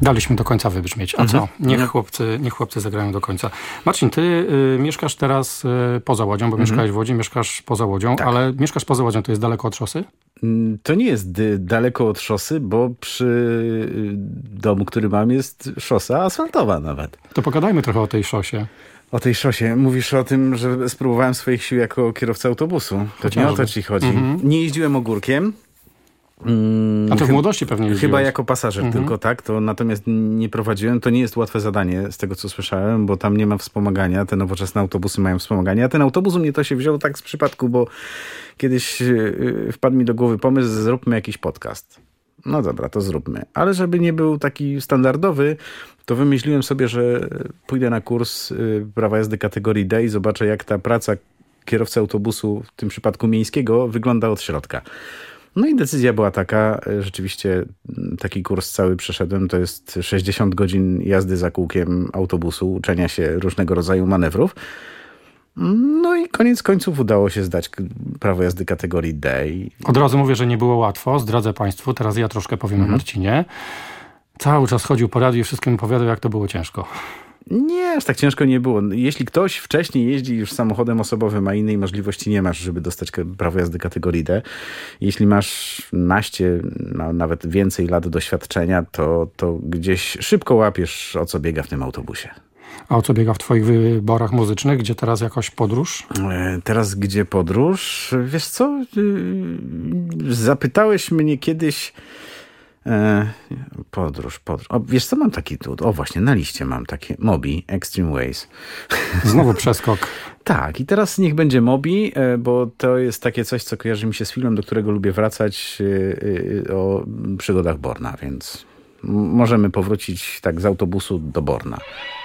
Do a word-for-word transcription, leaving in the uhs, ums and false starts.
Daliśmy do końca wybrzmieć. A mhm. co? Niech, no. chłopcy, niech chłopcy zagrają do końca. Marcin, ty y, mieszkasz teraz y, poza Łodzią, bo mhm. mieszkałeś w Łodzi, mieszkasz poza Łodzią, tak. ale mieszkasz poza Łodzią, to jest daleko od szosy? To nie jest daleko od szosy, bo przy domu, który mam, jest szosa asfaltowa nawet. To pogadajmy trochę o tej szosie. O tej szosie. Mówisz o tym, że spróbowałem swoich sił jako kierowca autobusu. To Chociażby. Nie o to ci chodzi. Mhm. Nie jeździłem ogórkiem. Mm, A to w młodości pewnie jeździłeś. Chyba jako pasażer mhm. tylko, tak? To natomiast nie prowadziłem. To nie jest łatwe zadanie, z tego co słyszałem, bo tam nie ma wspomagania. Te nowoczesne autobusy mają wspomaganie. A ten autobus u mnie to się wziął tak z przypadku, bo kiedyś wpadł mi do głowy pomysł, zróbmy jakiś podcast. No dobra, to zróbmy. Ale żeby nie był taki standardowy, to wymyśliłem sobie, że pójdę na kurs prawa jazdy kategorii D i zobaczę, jak ta praca kierowcy autobusu, w tym przypadku miejskiego, wygląda od środka. No i decyzja była taka, rzeczywiście taki kurs cały przeszedłem, to jest sześćdziesiąt godzin jazdy za kółkiem autobusu, uczenia się różnego rodzaju manewrów. No i koniec końców udało się zdać prawo jazdy kategorii D. Od razu mówię, że nie było łatwo, zdradzę państwu, teraz ja troszkę powiem mhm. o Marcinie. Cały czas chodził po radiu i wszystkim opowiadał, jak to było ciężko. Nie, aż tak ciężko nie było. Jeśli ktoś wcześniej jeździ już samochodem osobowym, a innej możliwości nie masz, żeby dostać prawo jazdy kategorii D, jeśli masz naście, no, nawet więcej lat doświadczenia, to, to gdzieś szybko łapiesz, o co biega w tym autobusie. A o co biega w twoich wyborach muzycznych? Gdzie teraz jakoś podróż? Teraz gdzie podróż? Wiesz co? Zapytałeś mnie kiedyś... E, podróż, podróż. O, wiesz co, mam taki tu, o właśnie, na liście mam takie Mobi, Extreme Ways. Znowu przeskok. Tak, i teraz niech będzie Mobi, bo to jest takie coś, co kojarzy mi się z filmem, do którego lubię wracać, o przygodach Borna, więc możemy powrócić tak z autobusu do Borna.